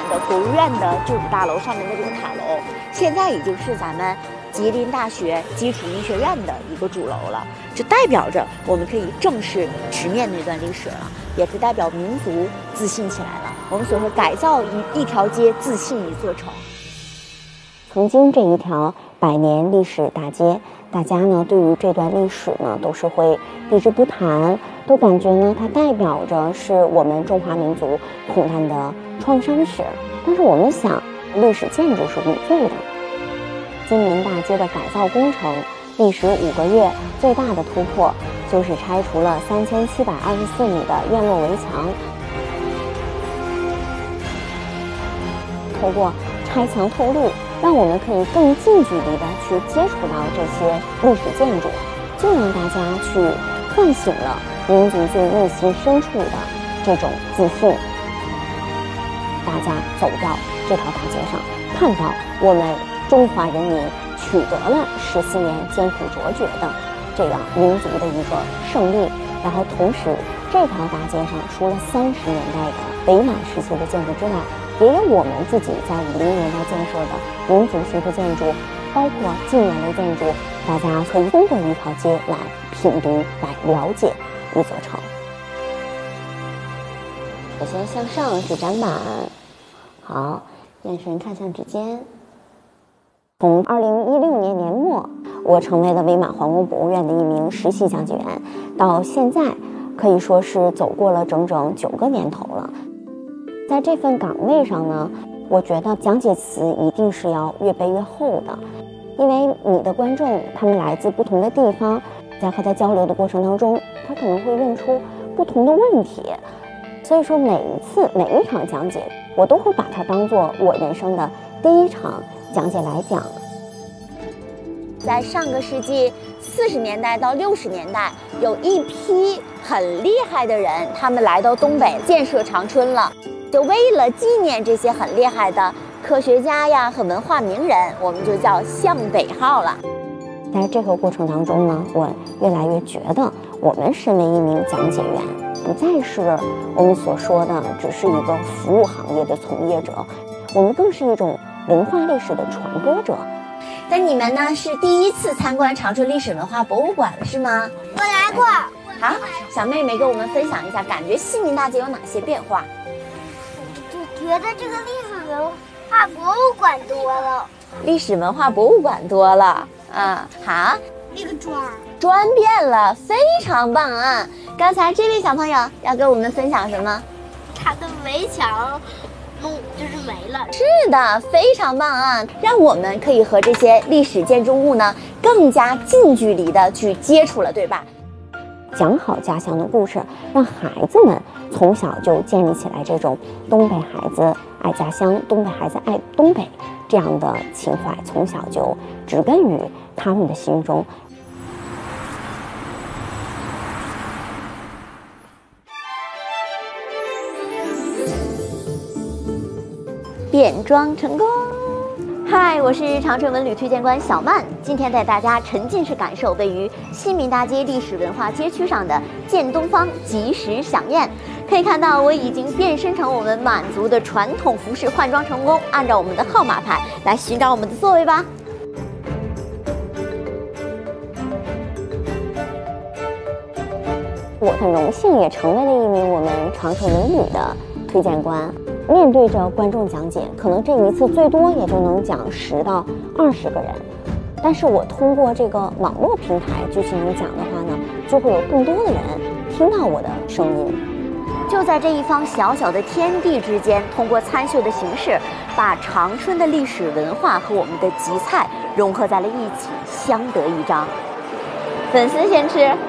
的国务院的政府大楼上面的这个塔楼，现在已经是咱们吉林大学基础医学院的一个主楼了，这代表着我们可以正式直面那段历史了，也是代表民族自信起来了。我们所说改造一条街，自信一座城。 曾经这一条100年历史大街，大家呢对于这段历史呢都是会避之不谈，都感觉呢它代表着是我们中华民族苦难的创伤史。但是我们想，历史建筑是无罪的。金民大街的改造工程历时5个月，最大的突破就是拆除了3724米的院落围墙。通过拆墙透路，让我们可以更近距离的去接触到这些历史建筑，就让大家去唤醒了民族最内心深处的这种自信。大家走到这条大街上，看到我们中华人民取得了14年艰苦卓绝的这样民族的一个胜利，然后同时这条大街上除了30年代的伪满时期的建筑之外，也有我们自己在50年代建设的民族形式建筑，包括近年的建筑，大家可以通过一条街来品读、来了解一座城。首先向上是展板，好，眼神看向指尖。从2016年年末，我成为了伪满皇宫博物院的一名实习讲解员，到现在可以说是走过了整整9个年头了。在这份岗位上呢，我觉得讲解词一定是要越背越厚的，因为你的观众他们来自不同的地方，在和他交流的过程当中，他可能会问出不同的问题，所以说每一场讲解，我都会把它当做我人生的第1场讲解来讲。 在上个世纪40年代到60年代，有一批很厉害的人，他们来到东北建设长春了。就为了纪念这些很厉害的科学家呀和文化名人，我们就叫向北号了。 在这个过程当中呢，我越来越觉得我们身为一名讲解员，不再是我们所说的只是一个服务行业的从业者，我们更是一种文化历史的传播者。 那你们呢是第1次参观长春历史文化博物馆了是吗？ 我来过。 好，小妹妹给我们分享一下，感觉西民大街有哪些变化？ 就觉得这个历史文化博物馆多了。 历史文化博物馆多了啊，好。 那个砖变了，非常棒啊！刚才这位小朋友要跟我们分享什么？ 它的围墙就是没了。 是的，非常棒啊！让我们可以和这些历史建筑物呢更加近距离的去接触了，对吧？ 讲好家乡的故事，让孩子们从小就建立起来这种东北孩子爱家乡、东北孩子爱东北这样的情怀，从小就植根于他们的心中。 变装成功！嗨，我是长春文旅推荐官小曼，今天带大家沉浸式感受位于西民大街历史文化街区上的建东方即时飨宴。可以看到，我已经变身成我们满族的传统服饰，换装成功，按照我们的号码牌来寻找我们的座位吧。 我很荣幸也成为了一名我们长春文旅的推荐官。面对着观众讲解，可能这一次最多也就能讲10到20个人，但是我通过这个网络平台举行讲的话呢，就会有更多的人听到我的声音。 就在这一方小小的天地之间，通过参绣的形式，把长春的历史文化和我们的集菜融合在了一起，相得益彰。粉丝先吃。